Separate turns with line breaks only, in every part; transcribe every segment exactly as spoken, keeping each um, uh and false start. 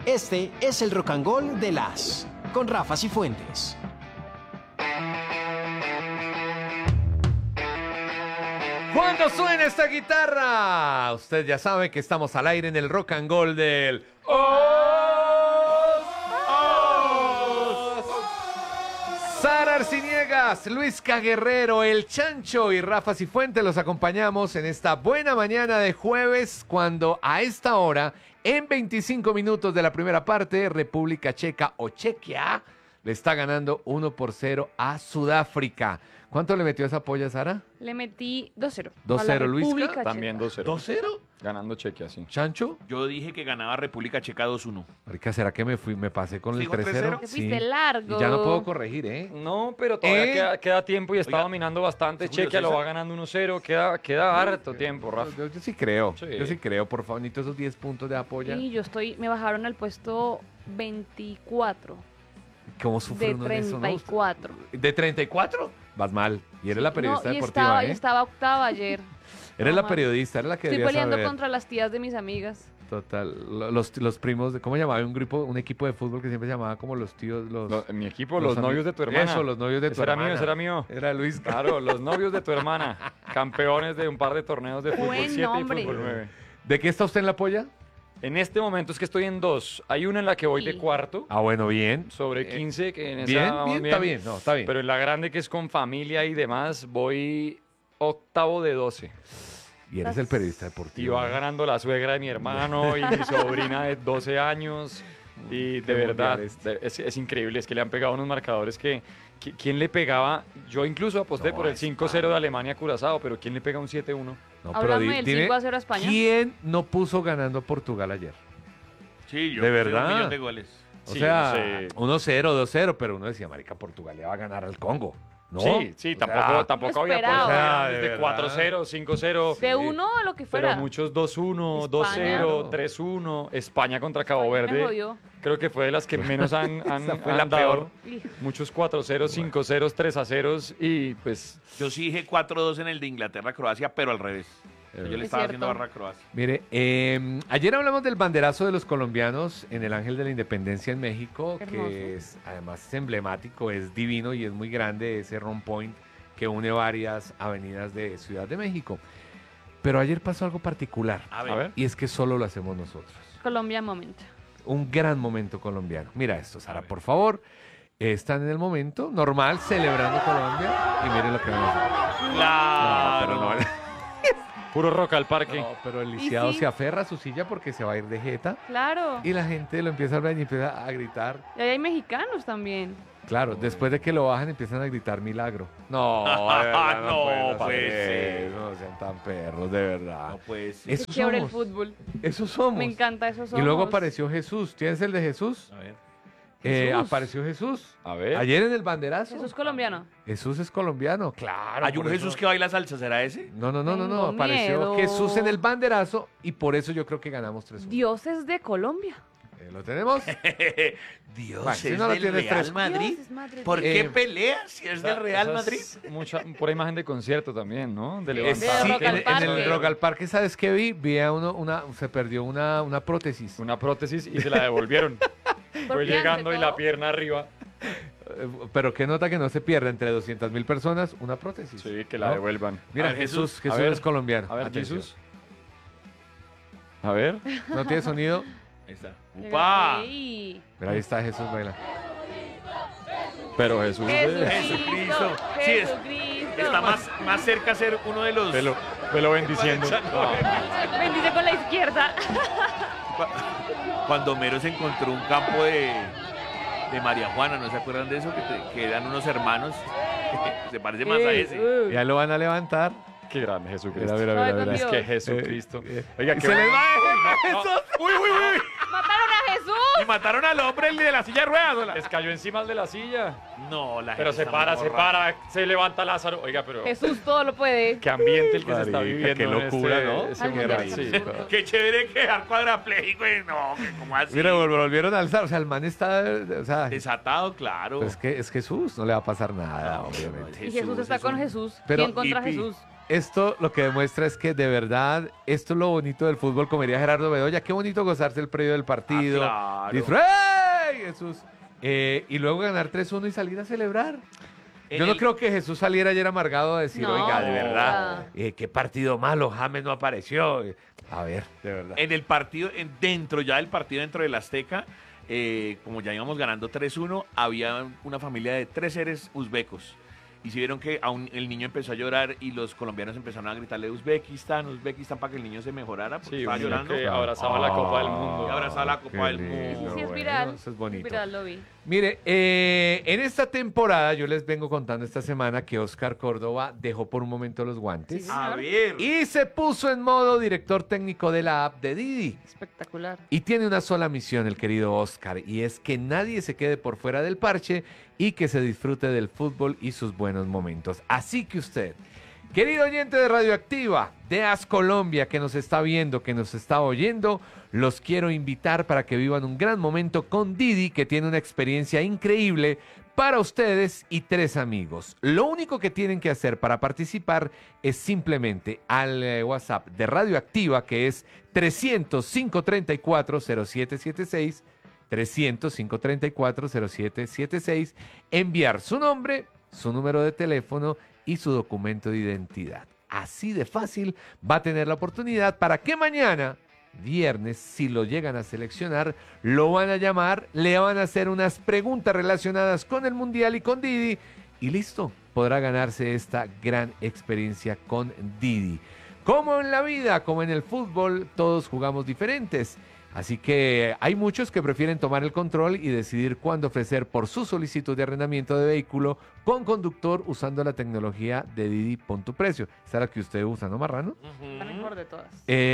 Este es el Rock and Roll de las con Rafa Cifuentes.
Cuando suena esta guitarra, usted ya sabe que estamos al aire en el Rock and Roll del Os, Os. Sara Arciniegas, Luis Caguerrero, El Chancho y Rafa Cifuentes los acompañamos en esta buena mañana de jueves, cuando a esta hora, en veinticinco minutos de la primera parte, República Checa o Chequia le está ganando uno por cero a Sudáfrica. ¿Cuánto le metió esa polla, Sara?
Le metí dos cero.
dos cero, Luisca.
También dos cero.
¿dos cero?
Ganando Chequia, sí.
¿Chancho?
Yo dije que ganaba República Checa dos uno.
Marica, ¿será que me fui, me pasé con el
¿Sigo
tres cero?
Te fuiste largo.
Y ya no puedo corregir, ¿eh?
No, pero todavía
¿Eh?
queda, queda tiempo y está
Oiga,
dominando bastante.
Julio
Chequia lo
César.
va ganando uno cero. Queda, queda harto tiempo, Rafa.
Yo, yo sí creo,
Sí.
yo sí creo, por favor, necesito esos diez puntos de apoyo.
Y yo estoy, me bajaron al puesto veinticuatro
¿Cómo sufre
de
uno de eso,
treinta y
no?
cuatro.
¿De treinta y cuatro? Vas mal. Y eres la periodista
No, y
deportiva,
estaba,
¿eh?
y estaba octava ayer.
Eres
No
la
más.
periodista, eres la que
Estoy
deberías
peleando
saber.
contra las tías de mis amigas.
Total. Lo- Los, los primos, de, ¿cómo llamaba un grupo, un equipo de fútbol que siempre llamaba como los tíos, los...
Lo- en mi equipo, los,
ami-
novios de tu hermana.
Eso, los novios de tu
Ese era
hermana.
mío, ese era mío.
Era Luis.
Claro, los novios de tu hermana. Campeones de un par de torneos de fútbol
Buen
siete y
nombre.
fútbol nueve.
¿De qué está usted en la polla?
En este momento es que estoy en dos. Hay una en la que voy de
Sí.
cuarto,
Ah, bueno, bien.
sobre quince, que en esa
Bien,
vamos
bien, está bien, no, está bien.
Pero en la grande, que es con familia y demás, voy octavo de doce.
Y eres el periodista deportivo.
Y va
¿no?
ganando la suegra de mi hermano y mi sobrina de doce años. Y
Qué
de verdad,
mundiales.
de- es, es increíble. Es que le han pegado unos marcadores que... que- ¿Quién le pegaba? Yo incluso aposté
No,
por el
a
cinco cero de Alemania a Curazao, pero ¿quién le pega un siete uno?
No,
Háblame
di-
del cinco a cero a España.
¿Quién no puso ganando a Portugal ayer?
Sí, yo
¿De
puse
verdad?
un millón de goles.
O
Sí,
sea,
no sé.
uno cero, dos cero, pero uno decía, marica, Portugal le va a ganar al Congo. ¿No?
Sí, sí,
O
tampoco,
sea,
tampoco
No
había
esperaba.
por
O sea, de
desde
verdad.
cuatro cero, cinco cero.
De uno a lo que fuera.
Pero muchos dos uno, dos cero,
Claro.
tres uno. España contra Cabo
España me
Verde.
jodió.
Creo que fue de las que menos han, han,
Esa fue
han
la
dado.
peor.
Muchos cuatro cero, cinco cero, tres a cero y pues...
Yo sí dije cuatro dos en el de Inglaterra-Croacia, pero al revés. Yo le
Es
estaba
cierto.
haciendo barra a Croacia.
Mire, eh, ayer hablamos del banderazo de los colombianos en el Ángel de la Independencia en México,
Hermoso.
que es, además es emblemático, es divino y es muy grande ese Rond Point que une varias avenidas de Ciudad de México. Pero ayer pasó algo particular,
A ver.
A ver.
y es que solo lo hacemos nosotros.
Colombia Moment.
Un gran momento colombiano. Mira esto, Sara, por favor. Están en el momento normal, celebrando Colombia, y miren lo que van a hacer.
Claro.
No, pero no.
Puro rock al parque.
No, pero el lisiado
sí.
se aferra a su silla porque se va a ir de jeta.
Claro.
Y la gente lo empieza a ver y empieza a gritar.
Y ahí hay mexicanos también.
Claro, después de que lo bajan empiezan a gritar milagro. No, de verdad,
No
pueden hacer
puede ser.
eso, no sean tan perros, de verdad.
No puede ser.
Eso
Qué chévere el
somos.
fútbol.
Eso somos.
Me encanta eso.
Y
somos.
luego apareció Jesús. ¿Tienes el de Jesús?
A ver.
Eh,
Jesús.
apareció Jesús.
A ver.
Ayer en el banderazo.
Jesús colombiano.
Jesús es colombiano, claro.
¿Hay un
por
Jesús
eso-
que baila salsa? ¿Será ese?
No, no, no, no, no.
Tengo
Apareció
miedo.
Jesús en el banderazo y por eso yo creo que ganamos tres uno.
Dioses de Colombia.
Eh, ¿Lo tenemos?
Dios,
Bueno, si
¿es
no lo
del
tienes
Real
fresco.
Madrid?
Dios es Madrid.
¿Por
Eh,
qué pelea si es del Real
Esa
Madrid?
es Mucha, pura imagen de concierto también, ¿no? De
Eh,
levantar.
sí,
Rock
en,
al
en
Parque.
el Rock al Parque, ¿sabes qué vi? Vi a uno, una, se perdió una, una prótesis.
Una prótesis y se la devolvieron. Fue
Porque
llegando
ante
y la
todo-
pierna arriba.
Eh, Pero qué nota que no se pierde entre doscientas mil personas una prótesis.
Sí, que la
¿no?
devuelvan.
Mira,
A ver,
Jesús,
Jesús.
Jesús
A ver,
es colombiano.
A ver,
Atención.
Jesús. A ver.
¿No tiene sonido?
Ahí está.
Qué
¡Upa!
rey.
Pero ahí está Jesús baila.
Pero Jesús. eh,
Jesucristo. Sí, es-
Jesucristo.
Está más, más cerca a ser uno de los...
Velo, velo bendiciendo.
Bendice con la izquierda.
Cuando Homero se encontró un campo de, de María Juana, ¿no se acuerdan de eso? Que, te- que eran unos hermanos. Se parece más a
Eh,
ese.
uh.
Ya lo van a levantar.
Qué grande Jesucristo.
Mira, mira,
Ay,
mira,
con
mira.
Es
Dios.
que Jesucristo.
Eh, eh.
Oiga,
Y
qué
se les
bueno.
va a
No,
Jesús.
¡Uy, uy, uy!
¡Mataron a Jesús!
Y mataron al hombre el de la silla de ruedas. ¿o la-
Les cayó encima el de la silla.
No, la
Pero
gente
se
está
para,
muy
se
borracha.
para, se levanta Lázaro. Oiga, pero
Jesús todo lo puede.
qué ambiente el que se está
Marica,
viviendo.
qué
en
locura,
este-
¿no?
ese
Algún día
mundial.
haremos
Sí.
eso.
Qué chévere quedar cuadrapléjico. y No, que ¿cómo así?
Mira, vol- volvieron a alzar. O sea, el man está. O sea,
Desatado, claro.
pues que es Jesús, no le va a pasar nada, obviamente.
Y Jesús está
es
con
un-
Jesús.
Pero-
¿Quién contra
hippie.
Jesús?
esto lo que demuestra es que de verdad, esto es lo bonito del fútbol, como diría Gerardo Bedoya, qué bonito gozarse el predio del partido.
Ah, claro.
Disfr- ¡Ey, Jesús! Eh, y luego ganar tres uno y salir a celebrar.
En
Yo no
el-
creo que Jesús saliera ayer amargado a decir,
No.
oiga, de verdad,
Ah.
eh, qué partido malo, James no apareció. Eh, A ver, de verdad.
En el partido, en- dentro ya del partido, dentro del Azteca, eh, como ya íbamos ganando tres uno, había una familia de tres seres uzbecos. Y si vieron que aún el niño empezó a llorar y los colombianos empezaron a gritarle Uzbekistán, Uzbekistán, para que el niño se mejorara, porque
Sí,
estaba
un niño
llorando.
que abrazaba la Copa del Mundo.
Y abrazaba la Copa del
Qué
Mundo.
Sí, sí, sí, es
bueno,
viral.
eso es bonito.
Es viral, lo vi.
Mire, eh, en esta temporada yo les vengo contando esta semana que Oscar Córdoba dejó por un momento los guantes
Sí,
A ver.
y se puso en modo director técnico de la app de Didi.
Espectacular.
Y tiene una sola misión el querido Oscar, y es que nadie se quede por fuera del parche y que se disfrute del fútbol y sus buenos momentos. Así que usted, querido oyente de Radioactiva, de As Colombia, que nos está viendo, que nos está oyendo, los quiero invitar para que vivan un gran momento con Didi, que tiene una experiencia increíble para ustedes y tres amigos. Lo único que tienen que hacer para participar es simplemente al eh, WhatsApp de Radioactiva, que es trescientos, cinco treinta y cuatro, cero siete siete seis, trescientos, cinco treinta y cuatro, cero siete siete seis, enviar su nombre, su número de teléfono y su documento de identidad. Así de fácil va a tener la oportunidad para que mañana, viernes, si lo llegan a seleccionar, lo van a llamar, le van a hacer unas preguntas relacionadas con el Mundial y con Didi, y listo, podrá ganarse esta gran experiencia con Didi. Como en la vida, como en el fútbol, todos jugamos diferentes. Así que hay muchos que prefieren tomar el control y decidir cuándo ofrecer por su solicitud de arrendamiento de vehículo con conductor usando la tecnología de Didi Pon tu Precio. Esa es la que usted usa, ¿no, Marrano?
La mejor de todas.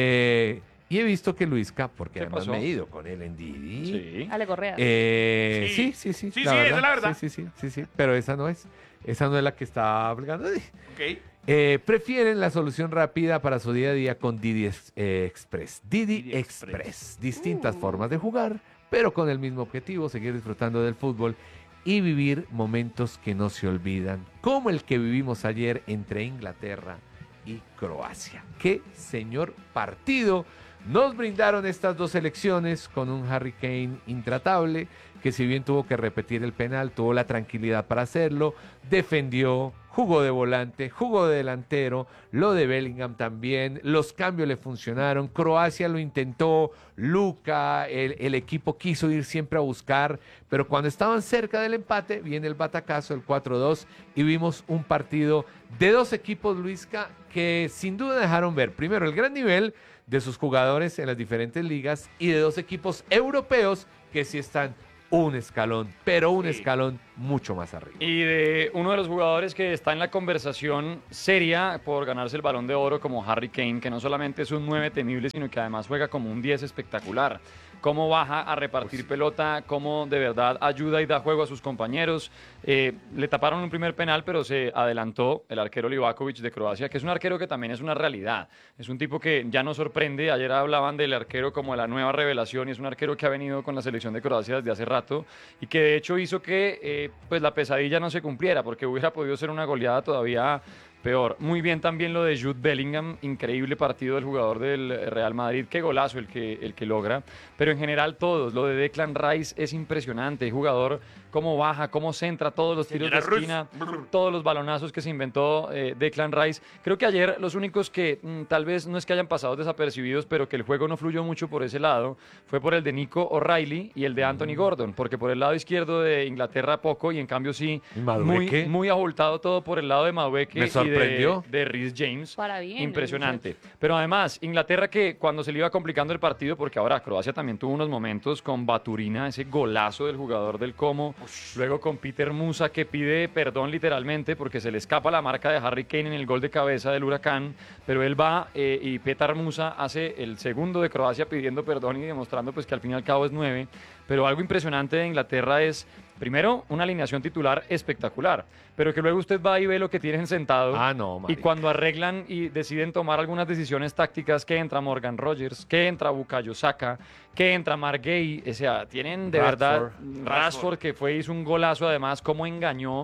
Eh, y he visto que Luisca, porque
¿Qué
además
pasó?
me he ido con él en Didi.
Sí.
Ale Correa.
Eh, sí,
Sí.
sí, sí.
Sí, sí, esa es la verdad.
Sí, sí, sí, sí, sí. Pero esa no es. Esa no es la que está hablando.
Ok.
Eh, prefieren la solución rápida para su día a día con Didi Ex- eh, Express. Didi,
Didi
Express.
Express.
Distintas
Uh.
formas de jugar, pero con el mismo objetivo, seguir disfrutando del fútbol y vivir momentos que no se olvidan, como el que vivimos ayer entre Inglaterra y Croacia. ¡Qué señor partido! Nos brindaron estas dos selecciones con un Harry Kane intratable, que si bien tuvo que repetir el penal, tuvo la tranquilidad para hacerlo, defendió, jugó de volante, jugó de delantero, lo de Bellingham también, los cambios le funcionaron, Croacia lo intentó, Luka, el, el equipo quiso ir siempre a buscar, pero cuando estaban cerca del empate, viene el batacazo, el cuatro dos, y vimos un partido de dos equipos, Luisca, que sin duda dejaron ver, primero, el gran nivel de sus jugadores en las diferentes ligas, y de dos equipos europeos que sí están un escalón, pero un
Sí.
escalón mucho más arriba.
Y de uno de los jugadores que está en la conversación seria por ganarse el Balón de Oro como Harry Kane, que no solamente es un nueve temible, sino que además juega como un diez espectacular. Cómo baja a repartir pelota, cómo de verdad ayuda y da juego a sus compañeros. Eh, le taparon un primer penal, pero se adelantó el arquero Livakovic de Croacia, que es un arquero que también es una realidad. Es un tipo que ya no sorprende. Ayer hablaban del arquero como la nueva revelación y es un arquero que ha venido con la selección de Croacia desde hace rato y que de hecho hizo que eh, pues la pesadilla no se cumpliera porque hubiera podido ser una goleada todavía peor. Muy bien también lo de Jude Bellingham, increíble partido del jugador del Real Madrid, qué golazo el que, el que logra, pero en general todos, lo de Declan Rice es impresionante, el jugador cómo baja, cómo centra todos los tiros
Señora
de
Ruth.
esquina, todos los balonazos que se inventó eh, Declan Rice. Creo que ayer los únicos que mm, tal vez no es que hayan pasado desapercibidos, pero que el juego no fluyó mucho por ese lado, fue por el de Nico O'Reilly y el de Anthony Gordon, porque por el lado izquierdo de Inglaterra poco y en cambio sí,
¿Y
muy,
Madueke?
muy abultado todo por el lado de Madueke
Me
y
sorprendió.
de, de Reece James.
Para bien.
Impresionante. Pero además, Inglaterra que cuando se le iba complicando el partido, porque ahora Croacia también tuvo unos momentos con Baturina, ese golazo del jugador del Como, luego con Peter Musa que pide perdón literalmente porque se le escapa la marca de Harry Kane en el gol de cabeza del Huracán, pero él va eh, y Petar Musa hace el segundo de Croacia pidiendo perdón y demostrando pues que al fin y al cabo es nueve. Pero algo impresionante de Inglaterra es, primero, una alineación titular espectacular, pero que luego usted va y ve lo que tienen sentado.
Ah, no,
Y
marica.
cuando arreglan y deciden tomar algunas decisiones tácticas, que entra Morgan Rogers, que entra Bukayo Saka, que entra Mark Gay, o sea, tienen de
Rashford.
verdad Rashford, que fue hizo un golazo además, cómo engañó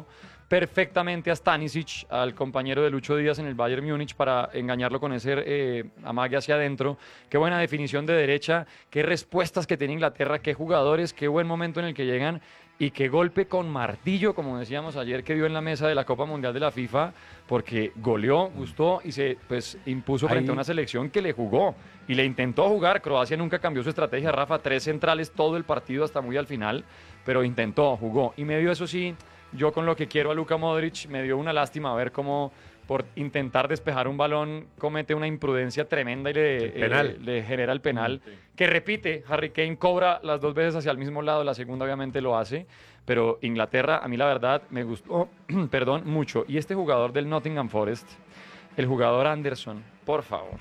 perfectamente a Stanisic, al compañero de Lucho Díaz en el Bayern Múnich, para engañarlo con ese eh, amague hacia adentro. Qué buena definición de derecha, qué respuestas que tiene Inglaterra, qué jugadores, qué buen momento en el que llegan y qué golpe con martillo, como decíamos ayer, que dio en la mesa de la Copa Mundial de la FIFA, porque goleó, gustó y se pues impuso frente
Ahí-
a una selección que le jugó y le intentó jugar. Croacia nunca cambió su estrategia, Rafa, tres centrales todo el partido hasta muy al final, pero intentó, jugó. Y medio eso sí, yo con lo que quiero a Luka Modric, me dio una lástima ver cómo por intentar despejar un balón comete una imprudencia tremenda y le,
penal.
eh, le genera el penal, que repite, Harry Kane cobra las dos veces hacia el mismo lado, la segunda obviamente lo hace, pero Inglaterra a mí la verdad me gustó, perdón, mucho. Y este jugador del Nottingham Forest, el jugador Anderson, por favor.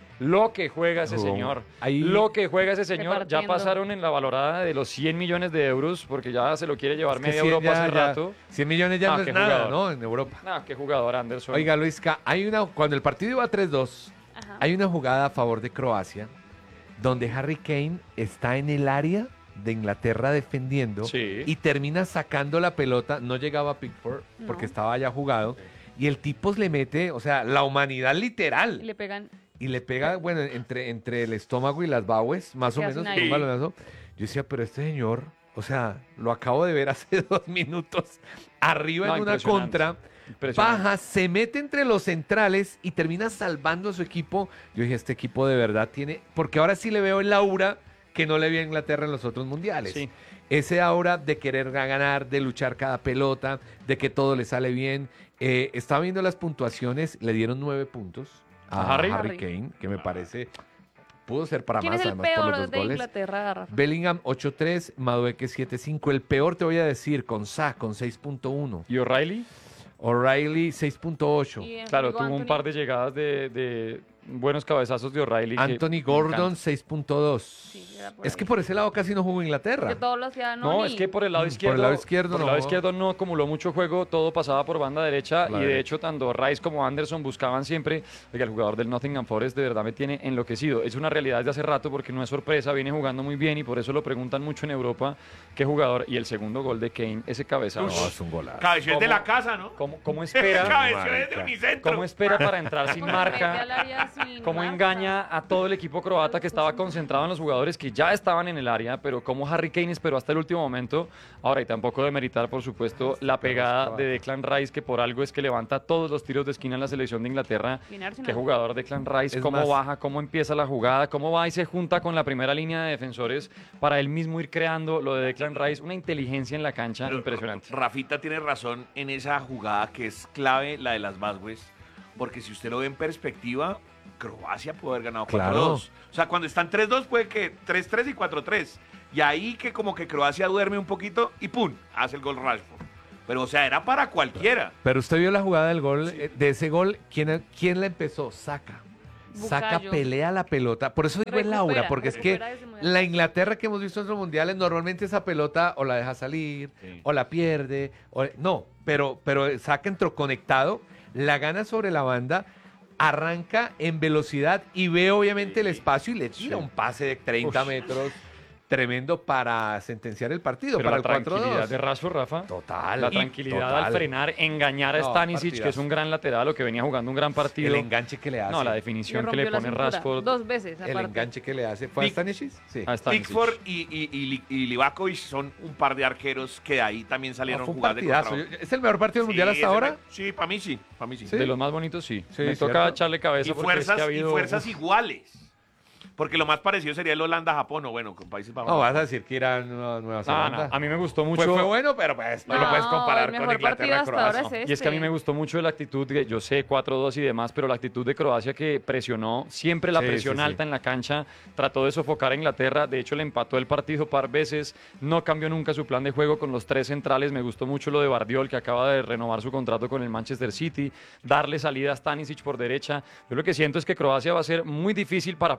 Lo que juega ese
Jugó.
señor,
Ahí-
lo que juega ese señor, ya
Repartiendo.
pasaron en la valorada de los cien millones de euros, porque ya se lo quiere llevar
Es que
media
cien
Europa
ya-
hace
ya-
rato.
cien millones ya
Ah,
no
qué
es nada,
jugador.
¿no? En Europa.
Ah, qué jugador Anderson.
Oiga, Luisca, hay una, cuando el partido iba tres dos,
Ajá.
hay una jugada a favor de Croacia donde Harry Kane está en el área de Inglaterra defendiendo
Sí.
y termina sacando la pelota, no llegaba a Pickford porque
No.
estaba ya jugado, y el tipo le mete, o sea, la humanidad literal,
Y le pegan.
y le pega, bueno, entre, entre el estómago y las baues, más o
¿Qué
menos,
hacen
con un
ahí?
balonazo. Yo decía, pero este señor, o sea, lo acabo de ver hace dos minutos, arriba
No,
en una
impresionante.
contra,
Impresionante.
baja, se mete entre los centrales y termina salvando a su equipo. Yo dije, este equipo de verdad tiene, porque ahora sí le veo el aura que no le vi a Inglaterra en los otros mundiales.
Sí.
Ese aura de querer ganar, de luchar cada pelota, de que todo le sale bien. Eh, estaba viendo las puntuaciones, le dieron nueve puntos a,
¿A Harry?
Harry
Harry.
Kane, que me parece pudo ser para
¿Quién
más,
es el
además por los
peor
dos
de
goles.
Inglaterra, Rafa?
Bellingham ocho tres, Madueke siete cinco. El peor te voy a decir, con Sa, con seis punto uno.
¿Y O'Reilly?
O'Reilly seis punto ocho.
Y, eh,
Claro,
digo,
tuvo un
Anthony.
par de llegadas de, de buenos cabezazos de O'Reilly. que
Anthony
me
Gordon
encanta.
seis punto dos.
Sí, era por
Es
ahí.
que por ese lado casi no jugó Inglaterra.
Porque todos lo hacían
No,
Noni.
es que por el lado
Mm, por el
izquierdo,
lado izquierdo
por el
no
lado
jugó.
izquierdo no acumuló mucho juego, todo pasaba por banda derecha
Claro.
y de hecho tanto Rice como Anderson buscaban siempre, oiga, el jugador del Nottingham Forest de verdad me tiene enloquecido. Es una realidad desde hace rato porque no es sorpresa, viene jugando muy bien y por eso lo preguntan mucho en Europa qué jugador. Y el segundo gol de Kane, ese cabezazo.
No, es un golazo.
Cabeció de
¿Cómo?
la casa, ¿no?
¿Cómo, cómo espera?
Cabeció desde
marica.
unicentro.
¿Cómo espera para entrar sin
Porque mete al
marca?
área sin
Cómo
marca.
engaña a todo el equipo croata que estaba concentrado en los jugadores que ya estaban en el área, pero como Harry Kane esperó hasta el último momento. Ahora, y tampoco demeritar, por supuesto, la pegada de Declan Rice, que por algo es que levanta todos los tiros de esquina en la selección de Inglaterra.
Bien Arsenal.
Qué jugador Declan Rice,
Es
cómo
más-
baja, cómo empieza la jugada, cómo va y se junta con la primera línea de defensores para él mismo ir creando lo de Declan Rice, una inteligencia en la cancha
Pero
impresionante.
Rafita tiene razón en esa jugada que es clave, la de las Basgues, porque si usted lo ve en perspectiva, Croacia puede haber ganado
Claro.
cuatro dos. O sea, cuando están tres dos puede que tres tres y cuatro tres. Y ahí que como que Croacia duerme un poquito y ¡pum! Hace el gol Rashford. Pero o sea, era para cualquiera.
Pero usted vio la jugada del gol, eh, de ese gol, ¿quién, quién la empezó? Saca. Saca,
Bucayo.
pelea la pelota. Por eso digo el
Recupera,
Laura, porque es que
recupera ese mundial.
la Inglaterra que hemos visto en los mundiales, normalmente esa pelota o la deja salir,
Sí.
o la pierde, o no, pero, pero saca entró conectado, la gana sobre la banda, arranca en velocidad y ve obviamente el espacio y le tira un pase de treinta
Ush.
metros tremendo para sentenciar el partido,
Pero
para
la
el cuatro
tranquilidad
dos.
de Rashford, Rafa.
Total.
La
y-
tranquilidad
total.
al frenar, engañar a
No,
Stanisic, que es
partidazo.
un gran lateral, o que venía jugando un gran partido.
El enganche que le hace.
No, la
Le
definición que le
rompió la
pone
cintura
Rashford.
Dos veces,
El
aparte.
enganche que le hace. ¿Fue a
Pick-
Stanisic? Sí.
a Stanisic.
Pickford y, y, y, Li- y Livakovic son un par de arqueros que de ahí también
No,
salieron
fue un
jugadas de
partidazo.
contra-
Yo- ¿Es el mejor partido del mundial
Sí,
hasta
ese
ahora?
me- Sí, para mí sí, para mí sí.
Sí.
De los más bonitos, sí.
Sí,
Me
cierto.
toca echarle cabeza
Y
porque es
fuerzas,
que ha habido...
y fuerzas
Uf,
iguales. Porque lo más parecido sería el Holanda-Japón, o bueno, con Países Bajos.
No, vas a decir que era Nueva, Nueva
no,
Zelanda.
no, a mí me gustó mucho...
Pues fue bueno, pero pues no, lo
No,
puedes comparar
el
con
mejor
Inglaterra
partido hasta ahora
Croacia.
es
Y es que a mí
este.
me gustó mucho la actitud, de, yo sé, cuatro dos y demás, pero la actitud de Croacia que presionó, siempre la
Sí,
presión
sí, sí.
alta en la cancha, trató de sofocar a Inglaterra, de hecho le empató el partido par veces, no cambió nunca su plan de juego con los tres centrales, me gustó mucho lo de Bardiol, que acaba de renovar su contrato con el Manchester City, darle salida a Stanisic por derecha. Yo lo que siento es que Croacia va a ser muy difícil para Panamá,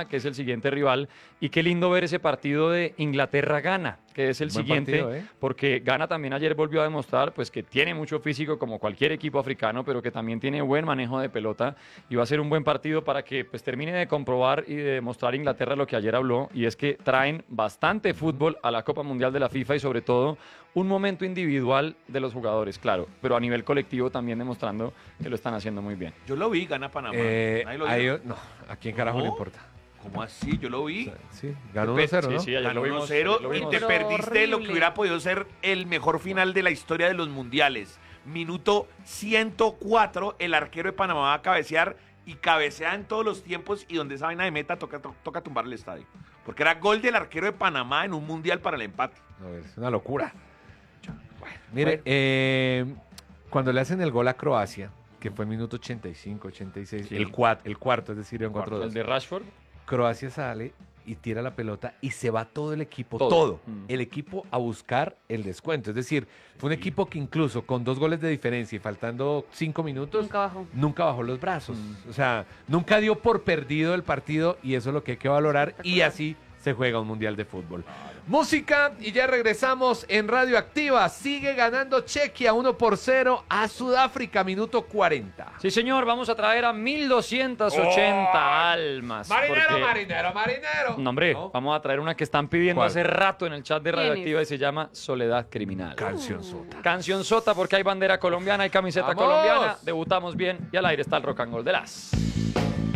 Panamá, que es el siguiente rival. Y qué lindo ver ese partido de Inglaterra-Ghana, que es el
Buen
siguiente,
partido, ¿eh?
porque Ghana también ayer volvió a demostrar pues, que tiene mucho físico como cualquier equipo africano, pero que también tiene buen manejo de pelota. Y va a ser un buen partido para que pues, termine de comprobar y de demostrar Inglaterra lo que ayer habló, y es que traen bastante fútbol a la Copa Mundial de la FIFA y sobre todo un momento individual de los jugadores, claro, pero a nivel colectivo también demostrando que lo están haciendo muy bien.
Yo lo vi, gana Panamá.
Eh,
Nadie lo
ahí-
vio.
no, ¿a quién carajo le
No.
importa?
¿Cómo así? Yo lo
O
vi.
sea, sí, ganó
Pe-
uno cero,
sí,
¿no?
sí, ayer
Ganó
lo vimos,
uno cero
lo
y
vimos.
te
Pero
perdiste lo que
horrible.
hubiera podido ser el mejor final de la historia de los mundiales. Minuto ciento cuatro, el arquero de Panamá va a cabecear y cabecea en todos los tiempos, y donde esa vaina de meta toca, to- toca tumbar el estadio. Porque era gol del arquero de Panamá en un mundial para el empate.
No, es una locura. Bueno, mire,
Bueno.
eh, cuando le hacen el gol a Croacia, que fue en minuto ochenta y cinco, ochenta y seis,
Sí.
el, cuat- el cuarto, es decir, en cuatro
El
dos.
de Rashford,
Croacia sale y tira la pelota y se va todo el equipo,
Todo.
todo,
Mm.
el equipo a buscar el descuento. Es decir, fue un equipo que incluso con dos goles de diferencia y faltando cinco minutos,
Nunca bajó.
nunca bajó los brazos.
Mm.
O sea, nunca dio por perdido el partido, y eso es lo que hay que valorar, y así se juega un mundial de fútbol. Música, y ya regresamos en Radioactiva. Sigue ganando Chequia uno por cero a Sudáfrica, minuto cuarenta.
sí señor, vamos a traer a mil doscientas ochenta almas.
Marinero,
porque-
marinero, marinero.
No, hombre,
¿No?
vamos a traer una que están pidiendo
¿Cuál?
hace rato en el chat de
¿Quién
Radioactiva
es?
y se llama Soledad Criminal.
Canción sota.
Canción sota porque hay bandera colombiana, hay camiseta
¡Vamos!
colombiana, debutamos bien y al aire está el rock and roll de las.